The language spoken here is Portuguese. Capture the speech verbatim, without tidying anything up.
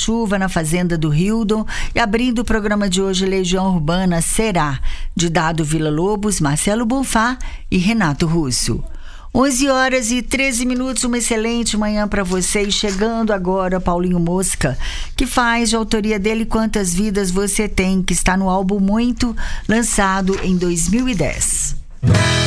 Chuva na Fazenda do Hildon. E abrindo o programa de hoje, Legião Urbana Será, de Dado Villa-Lobos, Marcelo Bonfá e Renato Russo. onze horas e treze minutos, uma excelente manhã para vocês. Chegando agora Paulinho Mosca, que faz de autoria dele Quantas Vidas Você Tem, que está no álbum Muito, lançado em dois mil e dez.